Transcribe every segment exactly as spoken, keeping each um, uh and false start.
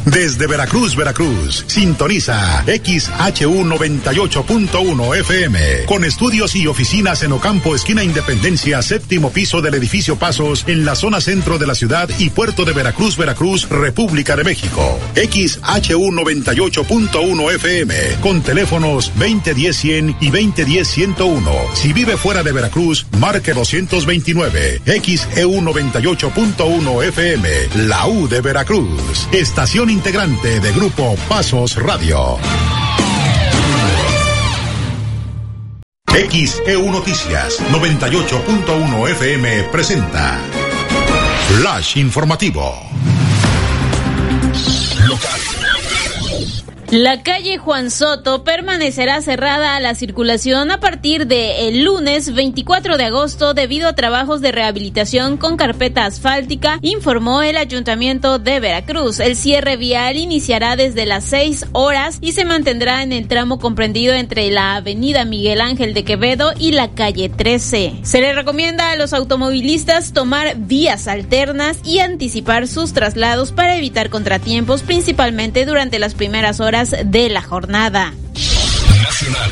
Desde Veracruz, Veracruz, sintoniza X H U noventa y ocho punto uno F M, con estudios y oficinas en Ocampo, esquina Independencia, séptimo piso del edificio Pasos, en la zona centro de la ciudad y puerto de Veracruz, Veracruz, República de México. X H U noventa y ocho punto uno F M, con teléfonos veinte diez cien y veinte diez ciento uno. Si vive fuera de Veracruz, marque doscientos veintinueve. X E U noventa y ocho punto uno F M, la U de Veracruz. Estación integrante de Grupo Pasos Radio. X E U Noticias noventa y ocho punto uno F M presenta Flash Informativo. Local. La calle Juan Soto permanecerá cerrada a la circulación a partir del lunes veinticuatro de agosto debido a trabajos de rehabilitación con carpeta asfáltica, informó el Ayuntamiento de Veracruz. El cierre vial iniciará desde las seis horas y se mantendrá en el tramo comprendido entre la avenida Miguel Ángel de Quevedo y la calle trece. Se le recomienda a los automovilistas tomar vías alternas y anticipar sus traslados para evitar contratiempos, principalmente durante las primeras horas de la jornada. Nacional.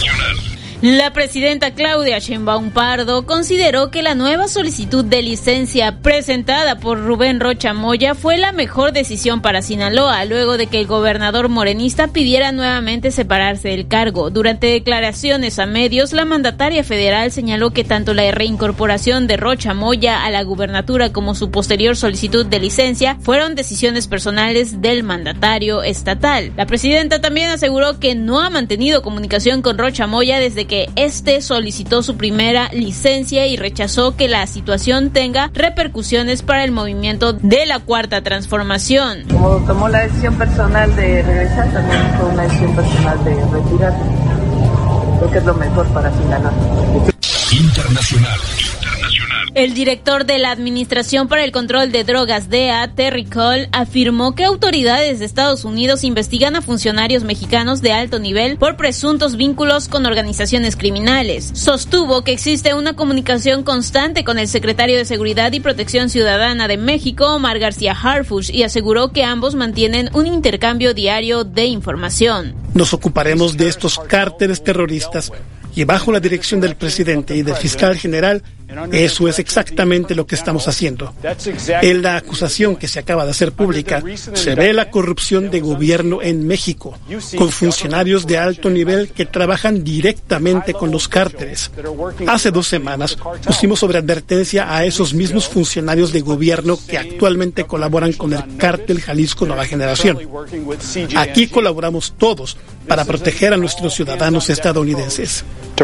La presidenta Claudia Sheinbaum Pardo consideró que la nueva solicitud de licencia presentada por Rubén Rocha Moya fue la mejor decisión para Sinaloa, luego de que el gobernador morenista pidiera nuevamente separarse del cargo. Durante declaraciones a medios, la mandataria federal señaló que tanto la reincorporación de Rocha Moya a la gubernatura como su posterior solicitud de licencia fueron decisiones personales del mandatario estatal. La presidenta también aseguró que no ha mantenido comunicación con Rocha Moya desde que este solicitó su primera licencia y rechazó que la situación tenga repercusiones para el movimiento de la Cuarta Transformación. Como tomó la decisión personal de regresar, también fue una decisión personal de retirar. Creo que es lo mejor para Sinaloa. Internacional. El director de la Administración para el Control de Drogas, D E A, Terry Cole, afirmó que autoridades de Estados Unidos investigan a funcionarios mexicanos de alto nivel por presuntos vínculos con organizaciones criminales. Sostuvo que existe una comunicación constante con el secretario de Seguridad y Protección Ciudadana de México, Omar García Harfuch, y aseguró que ambos mantienen un intercambio diario de información. Nos ocuparemos de estos cárteles terroristas y bajo la dirección del presidente y del fiscal general, eso es exactamente lo que estamos haciendo. En la acusación que se acaba de hacer pública, se ve la corrupción de gobierno en México, con funcionarios de alto nivel que trabajan directamente con los cárteles. Hace dos semanas pusimos sobre advertencia a esos mismos funcionarios de gobierno que actualmente colaboran con el cártel Jalisco Nueva Generación. Aquí colaboramos todos para proteger a nuestros ciudadanos estadounidenses.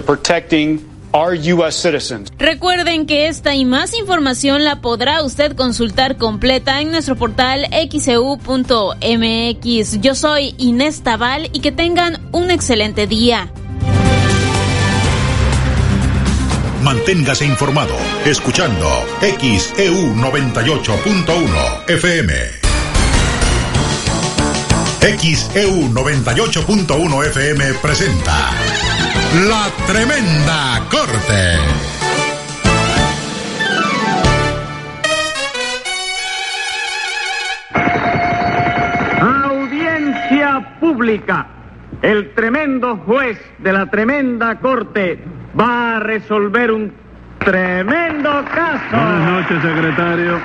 Recuerden que esta y más información la podrá usted consultar completa en nuestro portal x e u punto m x. Yo soy Inés Tabal y que tengan un excelente día. Manténgase informado escuchando X E U noventa y ocho punto uno F M. X E U noventa y ocho punto uno F M presenta La Tremenda Corte. Audiencia pública. El tremendo juez de la tremenda corte va a resolver un tremendo caso. Buenas noches, secretario.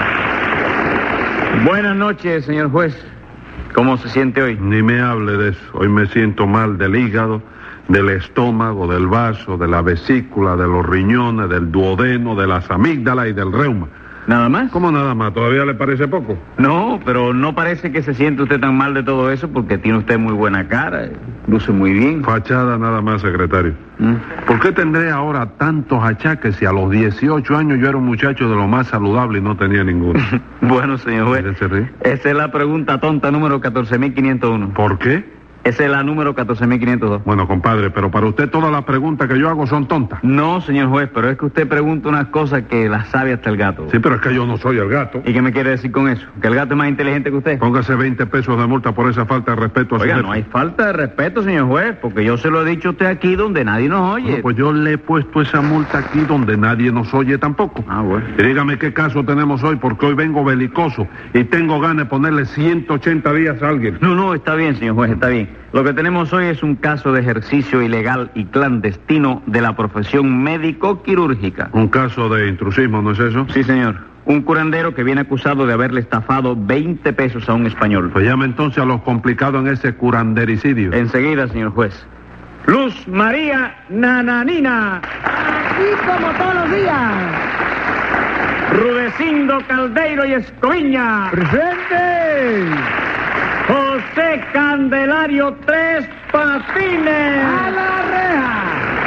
Buenas noches, señor juez. ¿Cómo se siente hoy? Ni me hable de eso. Hoy me siento mal del hígado, del estómago, del vaso, de la vesícula, de los riñones, del duodeno, de las amígdalas y del reuma. ¿Nada más? ¿Cómo nada más? ¿Todavía le parece poco? No, pero no parece que se siente usted tan mal de todo eso porque tiene usted muy buena cara, luce muy bien. Fachada nada más, secretario. ¿Mm? ¿Por qué tendré ahora tantos achaques si a los dieciocho años yo era un muchacho de lo más saludable y no tenía ninguno? Bueno, señor juez, ¿Se ríe? esa es la pregunta tonta número catorce mil quinientos uno. ¿Por qué? Esa es la número catorce mil quinientos dos. Bueno, compadre, pero para usted todas las preguntas que yo hago son tontas. No, señor juez, pero es que usted pregunta unas cosas que las sabe hasta el gato. Sí, pero es que yo no soy el gato. ¿Y qué me quiere decir con eso? ¿Que el gato es más inteligente que usted? Póngase veinte pesos de multa por esa falta de respeto a su Oiga, jefe. no hay falta de respeto, señor juez, porque yo se lo he dicho a usted aquí donde nadie nos oye. Bueno, pues yo le he puesto esa multa aquí donde nadie nos oye tampoco. Ah, bueno. Y dígame qué caso tenemos hoy, porque hoy vengo belicoso y tengo ganas de ponerle ciento ochenta días a alguien. No, no, está bien, señor juez, está bien. Lo que tenemos hoy es un caso de ejercicio ilegal y clandestino de la profesión médico-quirúrgica. Un caso de intrusismo, ¿no es eso? Sí, señor. Un curandero que viene acusado de haberle estafado veinte pesos a un español. Pues llame entonces a los complicados en ese curandericidio. Enseguida, señor juez. Luz María Nananina. Aquí como todos los días. Rudecindo Caldeiro y Escoviña. ¡Presente! José Candelario Tres Patines. ¡A la reja!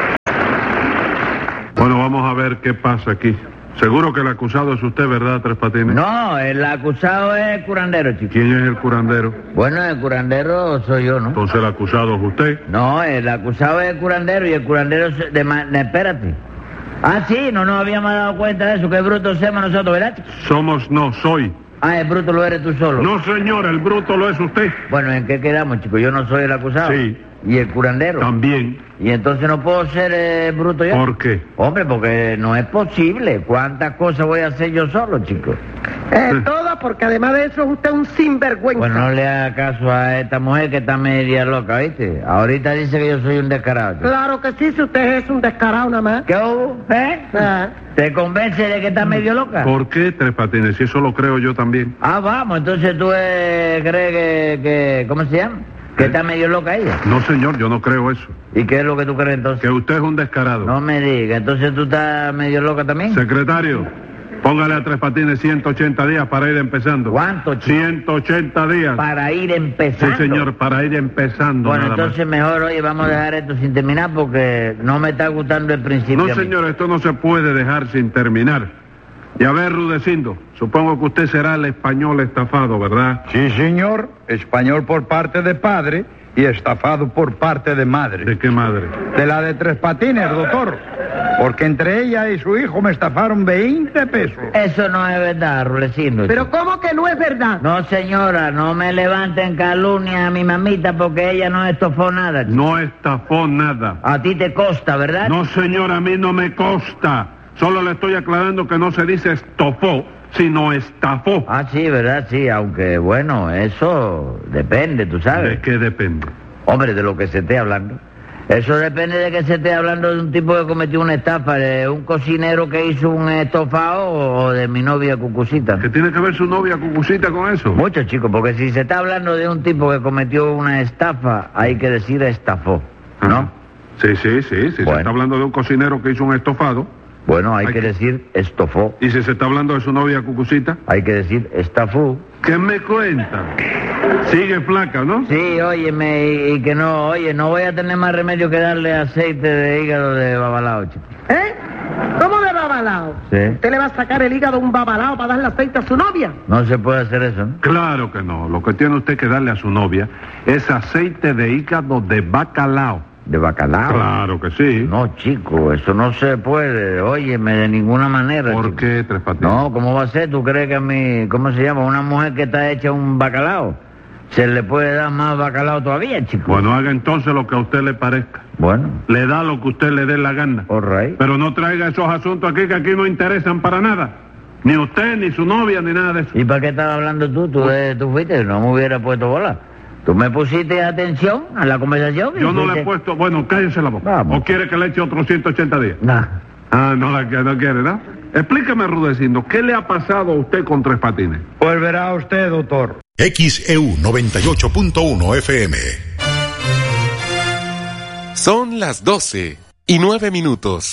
Bueno, vamos a ver qué pasa aquí. Seguro que el acusado es usted, ¿verdad, Tres Patines? No, el acusado es el curandero, chico. ¿Quién es el curandero? Bueno, el curandero soy yo, ¿no? Entonces el acusado es usted. No, el acusado es el curandero y el curandero es de... Ma... de- espérate. Ah, sí, no nos habíamos dado cuenta de eso, que bruto somos nosotros, ¿verdad, chico? Somos, no, soy. Ah, el bruto lo eres tú solo. No, señor, el bruto lo es usted. Bueno, ¿en qué quedamos, chico? Yo no soy el acusado. Sí. ¿Y el curandero? También. ¿Y entonces no puedo ser eh, bruto yo? ¿Por qué? Hombre, porque no es posible. ¿Cuántas cosas voy a hacer yo solo, chico? Eh, toda, porque además de eso es usted un sinvergüenza. Pues no le haga caso a esta mujer que está media loca, ¿viste? Ahorita dice que yo soy un descarado, chico. Claro que sí, si usted es un descarado nada más. ¿Qué hubo? ¿Eh? Ah. ¿Te convence de que está medio loca? ¿Por qué, Tres Patines? Si eso lo creo yo también. Ah, vamos, entonces tú eh, crees que, que... ¿Cómo se llama? Que está medio loca ella. No, señor, yo no creo eso. ¿Y qué es lo que tú crees entonces? Que usted es un descarado. No me digas, entonces tú estás medio loca también. Secretario, póngale a Tres Patines ciento ochenta días para ir empezando. ¿Cuánto, chico? ciento ochenta días. Para ir empezando. Sí, señor, para ir empezando. Bueno, nada entonces más. mejor, oye, vamos a dejar esto sin terminar porque no me está gustando el principio. No, a mí. señor, esto no se puede dejar sin terminar. Y a ver, Rudecindo, supongo que usted será el español estafado, ¿verdad? Sí, señor. Español por parte de padre y estafado por parte de madre. ¿De qué madre? De la de Tres Patines, doctor. Porque entre ella y su hijo me estafaron veinte pesos. Eso no es verdad, Rulecindo. Pero ¿cómo que no es verdad? No, señora, no me levanten calumnia a mi mamita porque ella no estofó nada. chico. No estafó nada. A ti te consta, ¿verdad? No, señor, a mí no me consta. Solo le estoy aclarando que no se dice estofó, sino estafó. Ah, sí, ¿verdad? Sí, aunque, bueno, eso depende, tú sabes. ¿De qué depende? Hombre, de lo que se esté hablando. Eso depende de que se esté hablando de un tipo que cometió una estafa, de un cocinero que hizo un estofado o de mi novia Cucucita. ¿Qué tiene que ver su novia Cucucita con eso? Mucho, chico, porque si se está hablando de un tipo que cometió una estafa, hay que decir estafó, ¿no? Ajá. Sí, sí, sí. Si Bueno. se está hablando de un cocinero que hizo un estofado. Bueno, hay, Hay que que- decir estofó, ¿Y si se está hablando de su novia Cucucita? hay que decir estafú. ¿Qué me cuenta? Sigue flaca, ¿no? Sí, óyeme, y, y que no, oye, no voy a tener más remedio que darle aceite de hígado de babalao, chico. ¿Eh? ¿Cómo de babalao? Sí. ¿Usted le va a sacar el hígado a un babalao para darle aceite a su novia? No se puede hacer eso, ¿no? Claro que no. Lo que tiene usted que darle a su novia es aceite de hígado de bacalao. ¿De bacalao? Claro que sí. No, chico, eso no se puede, óyeme, de ninguna manera. ¿Por chico. qué, Tres Patines? No, ¿cómo va a ser? ¿Tú crees que a mí, cómo se llama, una mujer que está hecha un bacalao, se le puede dar más bacalao todavía, chico? Bueno, haga entonces lo que a usted le parezca. Bueno, Le da lo que usted le dé la gana. all right. Pero no traiga esos asuntos aquí que aquí no interesan para nada. Ni usted, ni su novia, ni nada de eso. ¿Y para qué estabas hablando tú? ¿Tú, eh, tú fuiste? No me hubiera puesto bola. ¿Tú me pusiste atención a la conversación? Yo no le he Fuiste- puesto... Bueno, cállese la boca. Vamos. ¿O quiere que le eche otros ciento ochenta días? Nah. Ah, no la que no quiere, ¿no? Explíqueme, Rudecindo, ¿qué le ha pasado a usted con Tres Patines? Pues verá usted, doctor. X E U noventa y ocho punto uno F M. Son las doce y nueve minutos.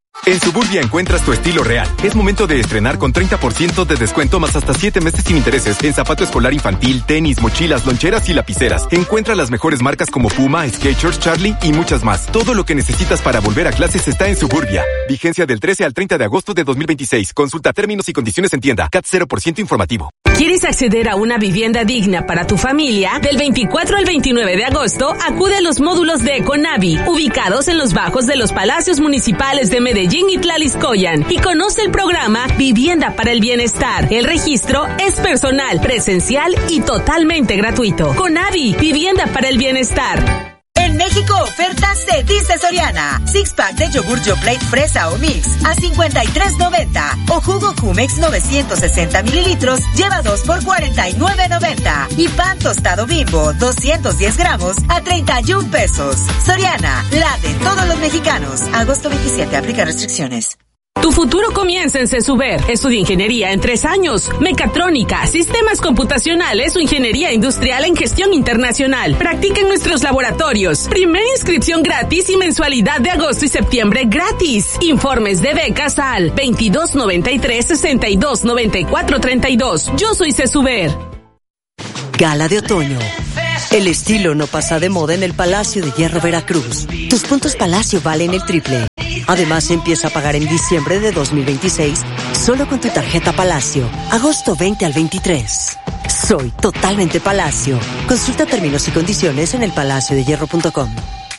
En Suburbia encuentras tu estilo real. Es momento de estrenar con treinta por ciento de descuento más hasta siete meses sin intereses en zapato escolar infantil, tenis, mochilas, loncheras y lapiceras. Encuentra las mejores marcas como Puma, Skechers, Charlie y muchas más. Todo lo que necesitas para volver a clases está en Suburbia. Vigencia del trece al treinta de agosto de dos mil veintiséis. Consulta términos y condiciones en tienda. C A T cero por ciento informativo. ¿Quieres acceder a una vivienda digna para tu familia? Del veinticuatro al veintinueve de agosto, acude a los módulos de Econavi, ubicados en los bajos de los Palacios Municipales de Medellín y Tlaliscoyan, y conoce el programa Vivienda para el Bienestar. El registro es personal, presencial y totalmente gratuito. Conavi, Vivienda para el Bienestar. En México, ofertas se dice Soriana. Six pack de yogur Yoplait fresa o mix a cincuenta y tres noventa. O jugo Jumex novecientos sesenta mililitros lleva dos por cuarenta y nueve noventa. Y pan tostado Bimbo doscientos diez gramos a treinta y un pesos. Soriana, la de todos los mexicanos. Agosto veintisiete, aplica restricciones. Tu futuro comienza en CESUBER. Estudia ingeniería en tres años, mecatrónica, sistemas computacionales o ingeniería industrial en gestión internacional. Practica en nuestros laboratorios. Primera inscripción gratis y mensualidad de agosto y septiembre gratis. Informes de becas al veintidós noventa y tres, sesenta y dos noventa y cuatro treinta y dos. Yo soy CESUBER. Gala de otoño. El estilo no pasa de moda en el Palacio de Hierro Veracruz. Tus puntos Palacio valen el triple. Además, empieza a pagar en diciembre de dos mil veintiséis solo con tu tarjeta Palacio. Agosto veinte al veintitrés. Soy totalmente Palacio. Consulta términos y condiciones en el palacio de hierro punto com.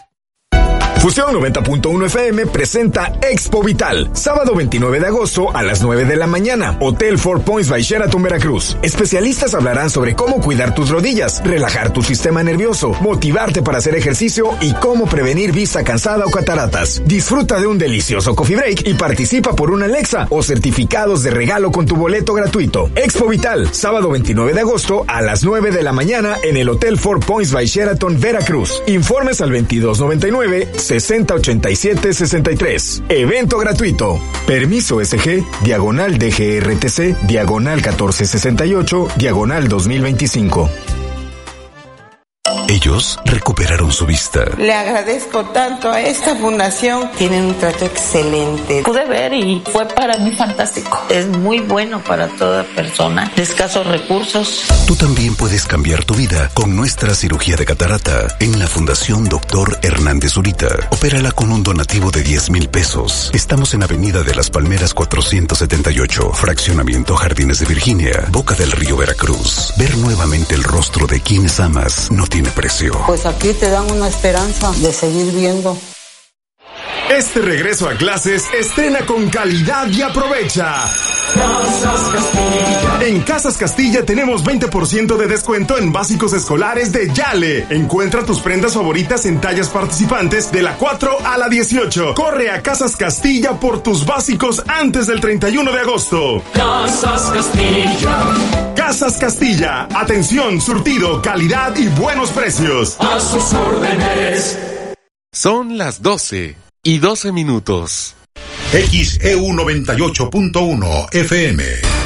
Fusión noventa punto uno F M presenta Expo Vital, sábado veintinueve de agosto a las nueve de la mañana, Hotel Four Points by Sheraton Veracruz. Especialistas hablarán sobre cómo cuidar tus rodillas, relajar tu sistema nervioso, motivarte para hacer ejercicio y cómo prevenir vista cansada o cataratas. Disfruta de un delicioso coffee break y participa por una Alexa o certificados de regalo con tu boleto gratuito. Expo Vital, sábado veintinueve de agosto a las nueve de la mañana en el Hotel Four Points by Sheraton Veracruz. Informes al veintidós noventa y nueve, sesenta ochenta y siete sesenta y tres. Evento gratuito. Permiso S G, diagonal D G R T C, diagonal catorce sesenta y ocho, diagonal dos mil veinticinco. Ellos recuperaron su vista. Le agradezco tanto a esta fundación. Tienen un trato excelente. Pude ver y fue para mí fantástico. Es muy bueno para toda persona de escasos recursos. Tú también puedes cambiar tu vida con nuestra cirugía de catarata en la Fundación Doctor Hernández Zurita. Opérala con un donativo de diez mil pesos. Estamos en Avenida de las Palmeras cuatrocientos setenta y ocho, Fraccionamiento Jardines de Virginia, Boca del Río, Veracruz. Ver nuevamente el rostro de quienes amas no tiene precio. Pues aquí te dan una esperanza de seguir viendo. Este regreso a clases estrena con calidad y aprovecha. Casas Castilla. En Casas Castilla tenemos veinte por ciento de descuento en básicos escolares de Yale. Encuentra tus prendas favoritas en tallas participantes de la cuatro a la dieciocho. Corre a Casas Castilla por tus básicos antes del treinta y uno de agosto. Casas Castilla. Casas Castilla. Atención, surtido, calidad y buenos precios. A sus órdenes. Son las doce y doce minutos. X E U noventa y ocho punto uno F M.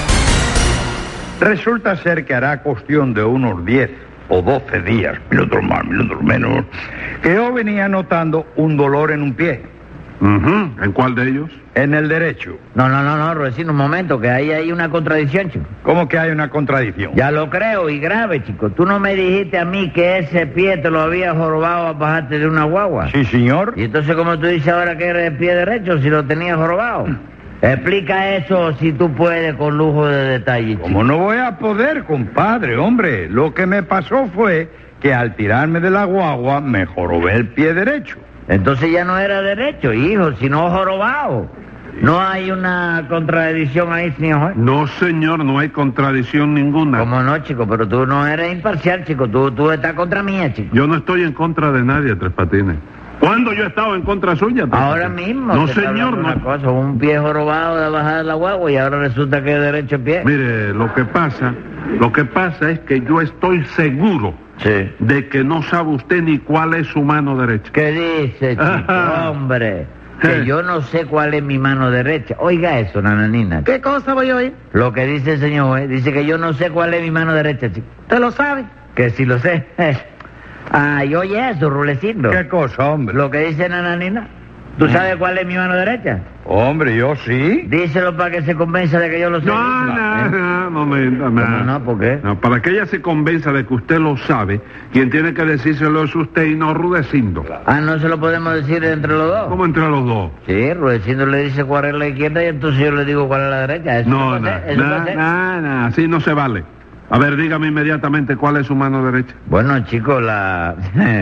Resulta ser que hará cuestión de unos diez o doce días, minutos más, minutos menos, que yo venía notando un dolor en un pie. Uh-huh. ¿En cuál de ellos? En el derecho. No, no, no, no, Rudecindo, un momento, que ahí hay una contradicción, chico. ¿Cómo que hay una contradicción? Ya lo creo, y grave, chico. Tú no me dijiste a mí que ese pie te lo había jorobado a bajarte de una guagua. Sí, señor. ¿Y entonces cómo tú dices ahora que eres el pie derecho si lo tenías jorobado? Explica eso si tú puedes con lujo de detalle, chico. ¿Cómo no voy a poder, compadre? Hombre, lo que me pasó fue que al tirarme de la guagua me jorobé el pie derecho. Entonces ya no era derecho, hijo, sino jorobado. ¿No hay una contradicción ahí, señor juez? No, señor, no hay contradicción ninguna. ¿Cómo no, chico? Pero tú no eres imparcial, chico. Tú, tú estás contra mía, chico. Yo no estoy en contra de nadie, Tres Patines. ¿Cuándo yo he estado en contra suya? Ahora mismo. No, señor, no. Una cosa, un pie jorobado de bajar de la guagua y ahora resulta que es derecho el pie. Mire, lo que pasa, lo que pasa es que yo estoy seguro sí. de que no sabe usted ni cuál es su mano derecha. ¿Qué dice, chico? Hombre, que yo no sé cuál es mi mano derecha. Oiga eso, nananina. ¿Qué cosa voy a oír? Lo que dice el señor juez, dice que yo no sé cuál es mi mano derecha, chico. ¿Te lo sabe? Que si lo sé. Ay, oye eso, Rulecindo. ¿Qué cosa, hombre? Lo que dice Nananina. ¿Tú sabes cuál es mi mano derecha? Hombre, yo sí. Díselo para que se convenza de que yo lo sé. No, no, no, momento, no. ¿Cómo no? ¿Por qué? No, para que ella se convenza de que usted lo sabe, quien tiene que decírselo es usted y no Rudecindo. Ah, ¿no se lo podemos decir entre los dos? ¿Cómo entre los dos? Sí, Rudecindo le dice cuál es la izquierda y entonces yo le digo cuál es la derecha. ¿Eso No, se no, puede hacer? ¿Eso se puede no, hacer? no, no, así no se vale. A ver, dígame inmediatamente cuál es su mano derecha. Bueno, chicos, la...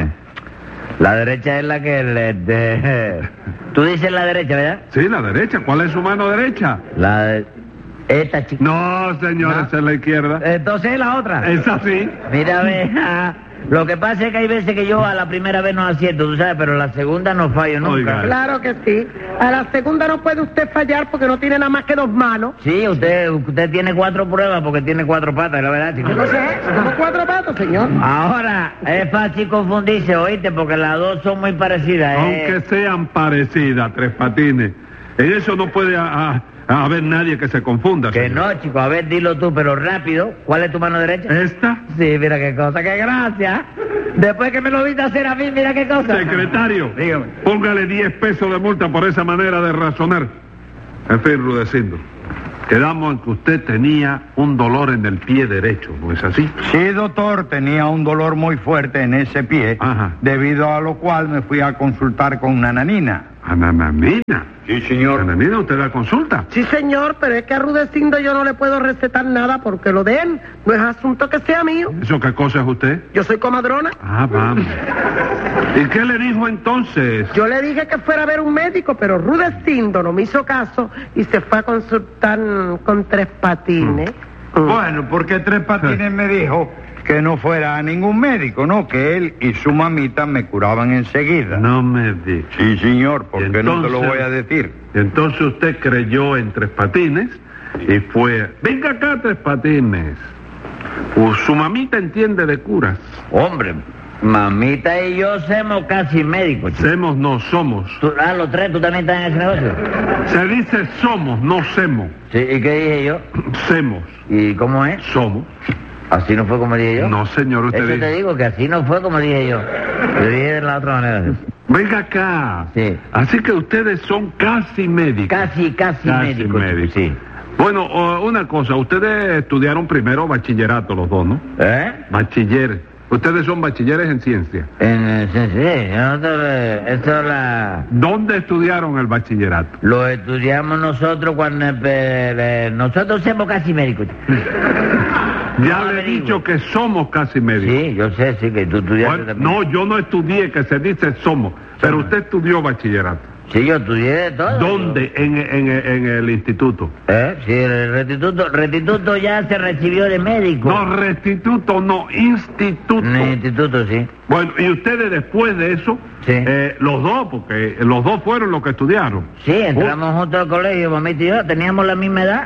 La derecha es la que le... De... Tú dices la derecha, ¿verdad? Sí, la derecha. ¿Cuál es su mano derecha? La de... Esta, chica. No, señor, ¿No? esa es la izquierda. Entonces la otra. Esa sí. Mira, ve, lo que pasa es que hay veces que yo a la primera vez no acierto, tú sabes, pero la segunda no fallo nunca. Oiga. Claro que sí. A la segunda no puede usted fallar porque no tiene nada más que dos manos. Sí, usted usted tiene cuatro pruebas porque tiene cuatro patas, la verdad, chico. Yo no sé, somos cuatro patos, señor. Ahora, es fácil confundirse, oíste, porque las dos son muy parecidas. Aunque eh. sean parecidas, Tres Patines. En eso no puede a- a- a haber nadie que se confunda. Que señor. no, chico, a ver, dilo tú, pero rápido. ¿Cuál es tu mano derecha? ¿Esta? Sí, mira qué cosa, qué gracia. Después que me lo viste hacer a mí, mira qué cosa. Secretario, Dígame. póngale diez pesos de multa por esa manera de razonar. En fin, Rudecindo, quedamos en que usted tenía un dolor en el pie derecho, ¿no es así? Sí, doctor, tenía un dolor muy fuerte en ese pie, Ajá. debido a lo cual me fui a consultar con Nananina. ¿Ananamina? Sí, señor. ¿Ananina, usted da consulta? Sí, señor, pero es que a Rudecindo yo no le puedo recetar nada porque lo de él no es asunto que sea mío. ¿Eso qué cosa es usted? Yo soy comadrona. Ah, vamos. ¿Y qué le dijo entonces? Yo le dije que fuera a ver un médico, pero Rudecindo no me hizo caso y se fue a consultar con Tres Patines. Mm. Bueno, porque Tres Patines me dijo que no fuera a ningún médico, ¿no? Que él y su mamita me curaban enseguida. No me diga. Sí, señor, porque no te lo Entonces- voy a decir. Entonces usted creyó en Tres Patines y fue... Venga acá, Tres Patines. Uh, su mamita entiende de curas. Hombre, mamita y yo somos casi médicos, chico. Semos no somos. Tú- ah, los tres, ¿tú también estás en ese negocio? Se dice somos, no semos. Sí, ¿y qué dije yo? Semos. ¿Y cómo es? Somos. ¿Así no fue como dije yo? No, señor, usted Eso dijo... te digo, que así no fue como dije yo. Lo dije de la otra manera. Venga acá. Sí. Así que ustedes son casi médicos. Casi, casi, Casi médicos, chico, médicos. sí. Bueno, o- una cosa, ustedes estudiaron primero bachillerato los dos, ¿no? ¿Eh? Bachiller. Ustedes son bachilleres en ciencia. En, eh, sí, sí, nosotros, eh, esto la... ¿Dónde estudiaron el bachillerato? Lo estudiamos nosotros cuando... eh, eh, nosotros somos casi médicos. chico. Ya No, le he averigüe. dicho que somos casi médicos. Sí, yo sé, sí, que tú estudiaste Bueno, también. no, yo no estudié, que se dice somos, pero usted estudió bachillerato. Sí, yo estudié de todo. ¿Dónde? En, en- en el instituto. ¿Eh? Sí, el restituto, restituto ya se recibió de médico. No, restituto, no, instituto. En el instituto, sí. Bueno, y ustedes después de eso, Sí. eh, los dos, porque los dos fueron los que estudiaron. Sí, entramos juntos al colegio, mamita y yo, teníamos la misma edad.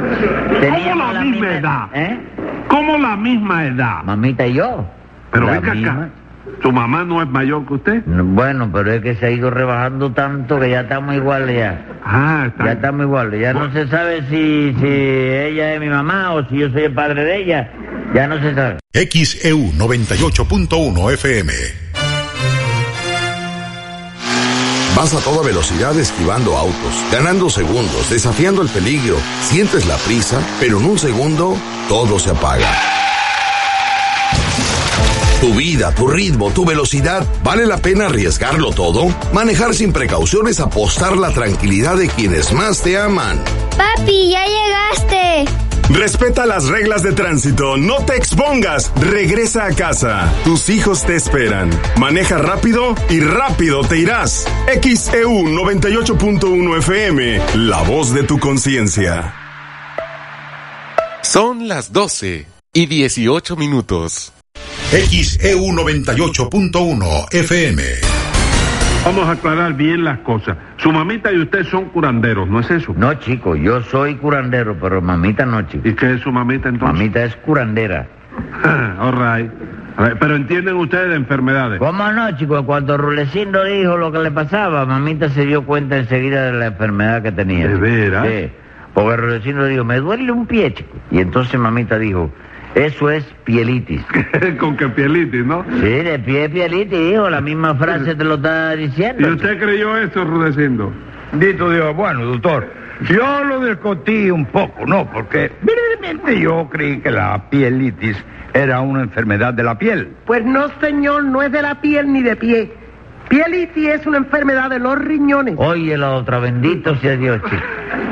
¿Cómo la misma edad? ¿Eh? ¿Cómo la misma edad? Mamita y yo. Pero La venga misma. acá, ¿su mamá no es mayor que usted? No, bueno, pero es que se ha ido rebajando tanto que ya estamos iguales ya. Ah, está. Ya estamos iguales. Ya no se sabe si, si ella es mi mamá o si yo soy el padre de ella. Ya no se sabe. X E U noventa y ocho punto uno F M. Vas a toda velocidad esquivando autos, ganando segundos, desafiando el peligro. Sientes la prisa, pero en un segundo todo se apaga. Tu vida, tu ritmo, tu velocidad, ¿vale la pena arriesgarlo todo? Manejar sin precauciones, apostar la tranquilidad de quienes más te aman. Papi, ya llegaste. Respeta las reglas de tránsito, no te expongas, regresa a casa. Tus hijos te esperan. Maneja rápido y rápido te irás. X E U noventa y ocho punto uno F M, la voz de tu conciencia. Son las doce y dieciocho minutos. X E U noventa y ocho punto uno F M. Vamos a aclarar bien las cosas. Su mamita y usted son curanderos, ¿no es eso? No, chico, yo soy curandero, pero mamita no, chico. ¿Y qué es su mamita entonces? Mamita es curandera. All right. A ver, pero entienden ustedes de enfermedades. ¿Cómo no, chico? Cuando Rulecindo dijo lo que le pasaba, mamita se dio cuenta enseguida de la enfermedad que tenía. ¿De chico. veras? Sí. Porque Rulecindo dijo, me duele un pie, chico. Y entonces mamita dijo, eso es pielitis. Con que pielitis, ¿no? Sí, de pie pielitis, hijo. La misma frase te lo está diciendo. ¿Y usted creyó eso, Rudecindo? Dito Dios, bueno, doctor, yo lo discutí un poco, ¿no? Porque, brevemente, yo creí que la pielitis era una enfermedad de la piel. Pues no, señor, no es de la piel ni de pie. Pielitis es una enfermedad de los riñones. Oye, la otra, bendito sea Dios, chico.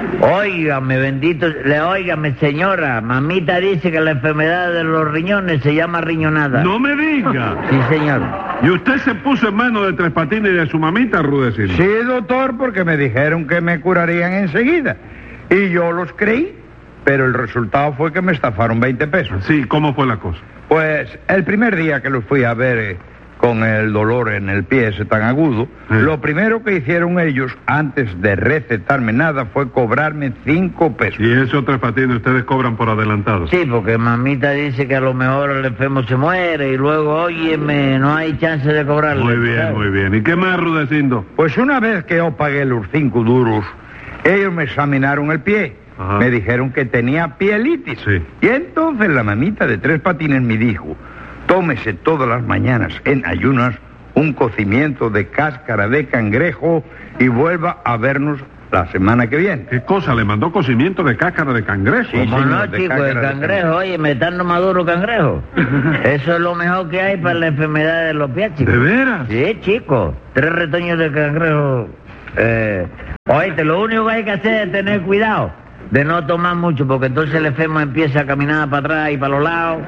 Óigame, bendito, le óigame, señora, mamita dice que la enfermedad de los riñones se llama riñonada. No me diga. Sí, señor. ¿Y usted se puso en manos de Tres Patines y de su mamita, Rudecindo? Sí, doctor, porque me dijeron que me curarían enseguida. Y yo los creí, pero el resultado fue que me estafaron veinte pesos. Sí, ¿cómo fue la cosa? Pues el primer día que los fui a ver eh, con el dolor en el pie ese tan agudo, sí. Lo primero que hicieron ellos, antes de recetarme nada, fue cobrarme cinco pesos. ¿Y eso, Tres Patines, ustedes cobran por adelantado? Sí, porque mamita dice que a lo mejor el enfermo se muere y luego, óyeme, no hay chance de cobrarle. Muy bien, ¿sabes? Muy bien. ¿Y qué más, Rudecindo? Pues una vez que yo pagué los cinco duros, ellos me examinaron el pie. Ajá. Me dijeron que tenía pielitis. Sí. Y entonces la mamita de Tres Patines me dijo, tómese todas las mañanas en ayunas un cocimiento de cáscara de cangrejo y vuelva a vernos la semana que viene. ¿Qué cosa? ¿Le mandó cocimiento de cáscara de cangrejo? Sí, ¿cómo no, chico? El cangrejo, oye, me están maduro cangrejo. Eso es lo mejor que hay para la enfermedad de los pies, chico. ¿De veras? Sí, chico. Tres retoños de cangrejo. Eh, oíste, lo único que hay que hacer es tener cuidado de no tomar mucho, porque entonces el enfermo empieza a caminar para atrás y para los lados,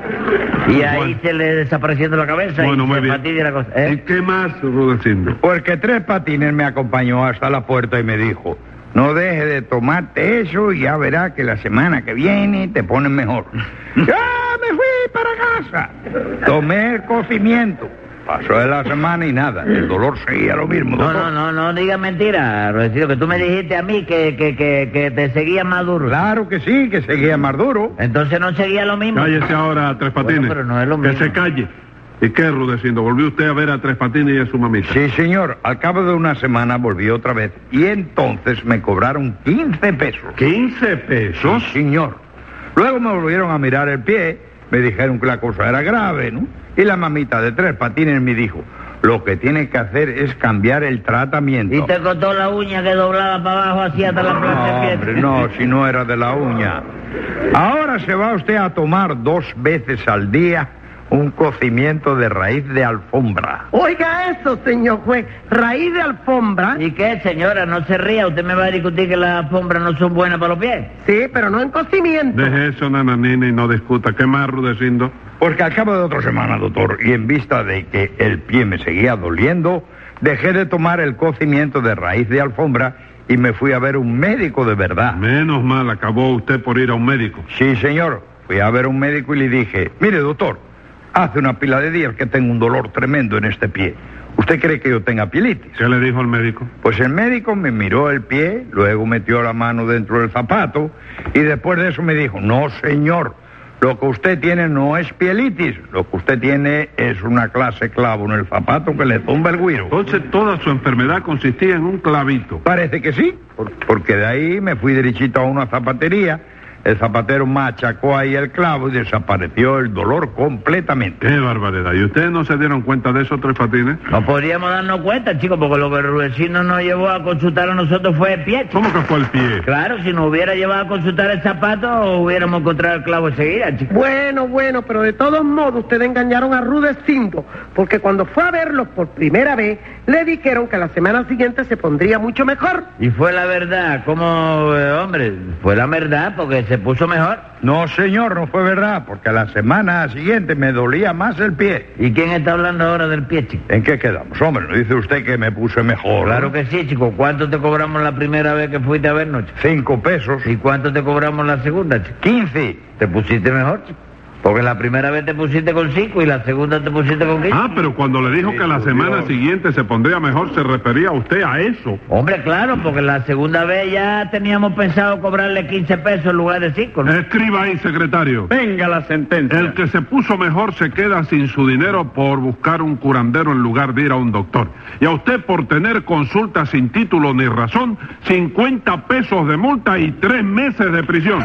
y ahí bueno. se le desapareciendo la cabeza bueno, y muy se bien. fastidia la cosa. ¿Eh? ¿Y qué más, Rudecindo? Porque Tres Patines me acompañó hasta la puerta y me dijo, no deje de tomarte eso y ya verá que la semana que viene te pones mejor. ¡Ya me fui para casa! Tomé el cocimiento. Pasó de la semana y nada, el dolor seguía lo mismo, No, doctor. no, no, no digas mentira, Rudecindo, que tú me dijiste a mí que, que, que, que te seguía más duro. Claro que sí, que seguía más duro. Entonces no seguía lo mismo. Cállese ahora, Tres Patines. Bueno, pero no es lo que mismo. se calle. ¿Y qué, Rudecindo? ¿Volvió usted a ver a Tres Patines y a su mamita? Sí, señor. Al cabo de una semana volví otra vez. Y entonces me cobraron quince pesos. ¿quince pesos? Sí, señor. Luego me volvieron a mirar el pie. Me dijeron que la cosa era grave, ¿no? Y la mamita de Tres Patines me dijo, lo que tiene que hacer es cambiar el tratamiento. ¿Y te cortó la uña que doblaba para abajo así hasta la plaza de pie? Hombre, no, si no era de la uña. Ahora se va usted a tomar dos veces al día un cocimiento de raíz de alfombra. Oiga eso, señor juez, raíz de alfombra. ¿Y qué, señora? No se ría, usted me va a discutir que las alfombras no son buenas para los pies. Sí, pero no en cocimiento. Deje eso, nananina, y no discuta. ¿Qué más, Rudecindo? Porque al cabo de otra semana, doctor, y en vista de que el pie me seguía doliendo, dejé de tomar el cocimiento de raíz de alfombra y me fui a ver un médico de verdad. Menos mal, acabó usted por ir a un médico. Sí, señor. Fui a ver a un médico y le dije, mire, doctor, hace una pila de días que tengo un dolor tremendo en este pie. ¿Usted cree que yo tenga pielitis? ¿Qué le dijo el médico? Pues el médico me miró el pie, luego metió la mano dentro del zapato y después de eso me dijo, no, señor, lo que usted tiene no es pielitis, lo que usted tiene es una clase clavo en el zapato que le tumba el güiro. Entonces toda su enfermedad consistía en un clavito. Parece que sí, porque de ahí me fui derechito a una zapatería. El zapatero machacó ahí el clavo y desapareció el dolor completamente. ¡Qué barbaridad! ¿Y ustedes no se dieron cuenta de eso, Tres Patines? No podríamos darnos cuenta, chicos, porque lo que el Rudecindo nos llevó a consultar a nosotros fue el pie, chico. ¿Cómo que fue el pie? Claro, si nos hubiera llevado a consultar el zapato, hubiéramos encontrado el clavo enseguida, chico. Bueno, bueno, pero de todos modos ustedes engañaron a Rudecindo, porque cuando fue a verlos por primera vez, le dijeron que la semana siguiente se pondría mucho mejor. Y fue la verdad, como, eh, hombre, fue la verdad, porque se puso mejor. No, señor, no fue verdad, porque la semana siguiente me dolía más el pie. ¿Y quién está hablando ahora del pie, chico? ¿En qué quedamos? Hombre, ¿no dice usted que me puse mejor? Claro que sí, chico. ¿Cuánto te cobramos la primera vez que fuiste a vernos, chico? Cinco pesos. ¿Y cuánto te cobramos la segunda, chico? Quince. ¿Te pusiste mejor, chico? Porque la primera vez te pusiste con cinco y la segunda te pusiste con quince. Ah, pero cuando le dijo que la semana siguiente se pondría mejor, se refería a usted a eso. Hombre, claro, porque la segunda vez ya teníamos pensado cobrarle quince pesos en lugar de cinco, ¿no? Escriba ahí, secretario. Venga la sentencia. El que se puso mejor se queda sin su dinero por buscar un curandero en lugar de ir a un doctor. Y a usted por tener consulta sin título ni razón, cincuenta pesos de multa y tres meses de prisión.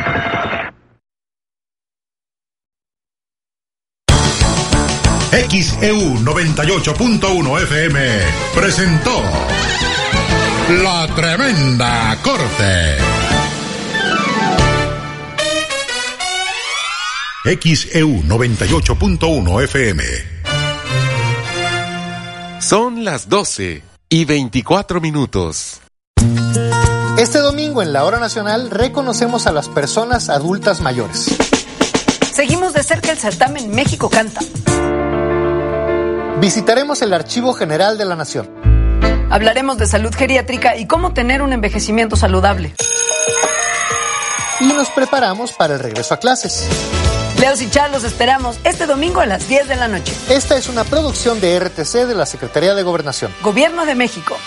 X E U noventa y ocho punto uno F M presentó La Tremenda Corte. X E U noventa y ocho punto uno F M. Son las doce y veinticuatro minutos. Este domingo en la Hora Nacional reconocemos a las personas adultas mayores. Seguimos de cerca el certamen México Canta. Visitaremos el Archivo General de la Nación. Hablaremos de salud geriátrica y cómo tener un envejecimiento saludable. Y nos preparamos para el regreso a clases. Leos y Char, los esperamos este domingo a las diez de la noche. Esta es una producción de R T C de la Secretaría de Gobernación. Gobierno de México.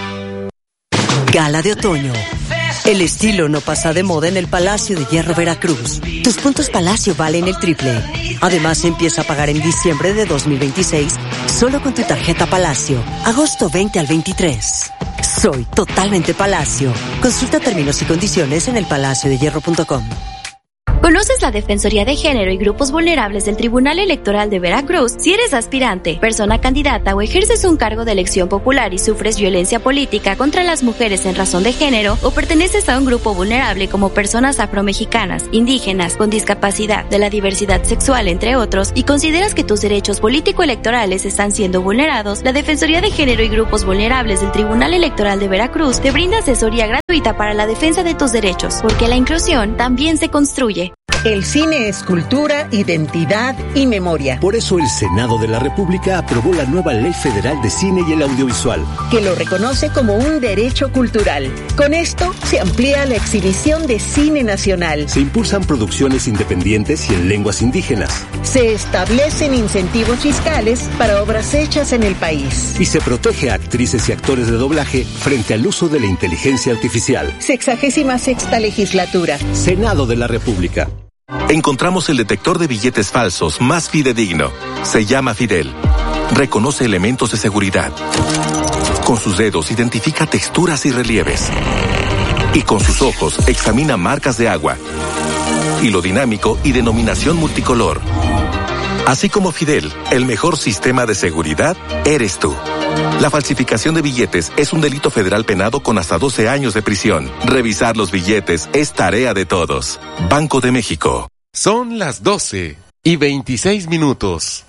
Gala de otoño. El estilo no pasa de moda en el Palacio de Hierro Veracruz. Tus puntos Palacio valen el triple. Además, empieza a pagar en diciembre de dos mil veintiséis solo con tu tarjeta Palacio. Agosto veinte al veintitrés. Soy totalmente Palacio. Consulta términos y condiciones en el palacio de hierro punto com. ¿Conoces la Defensoría de Género y Grupos Vulnerables del Tribunal Electoral de Veracruz? Si eres aspirante, persona candidata o ejerces un cargo de elección popular y sufres violencia política contra las mujeres en razón de género o perteneces a un grupo vulnerable como personas afromexicanas, indígenas, con discapacidad, de la diversidad sexual, entre otros, y consideras que tus derechos político-electorales están siendo vulnerados, la Defensoría de Género y Grupos Vulnerables del Tribunal Electoral de Veracruz te brinda asesoría gratuita para la defensa de tus derechos, porque la inclusión también se construye. El cine es cultura, identidad y memoria. Por eso el Senado de la República aprobó la nueva Ley Federal de Cine y el Audiovisual, que lo reconoce como un derecho cultural. Con esto se amplía la exhibición de cine nacional. Se impulsan producciones independientes y en lenguas indígenas. Se establecen incentivos fiscales para obras hechas en el país. Y se protege a actrices y actores de doblaje frente al uso de la inteligencia artificial. Sexagésima sexta legislatura. Senado de la República. Encontramos el detector de billetes falsos más fidedigno. Se llama Fidel. Reconoce elementos de seguridad. Con sus dedos identifica texturas y relieves. Y con sus ojos examina marcas de agua, hilo dinámico y denominación multicolor. Así como Fidel, el mejor sistema de seguridad eres tú. La falsificación de billetes es un delito federal penado con hasta doce años de prisión. Revisar los billetes es tarea de todos. Banco de México. Son las doce y veintiséis minutos.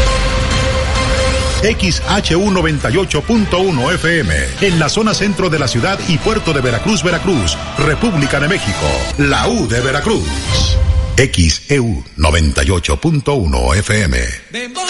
X H U noventa y ocho punto uno F M, en la zona centro de la ciudad y puerto de Veracruz, Veracruz, República de México, la U de Veracruz. X E U noventa y ocho punto uno F M.